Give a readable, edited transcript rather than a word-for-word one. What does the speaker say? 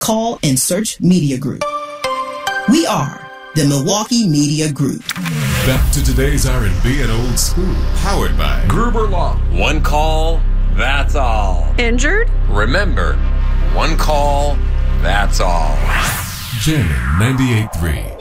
call and search Media Group. We are the Milwaukee Media Group. Back to today's R&B and old school, powered by Gruber Law. One call, that's all. Injured? Remember, one call, that's all. Jammin' 98.3.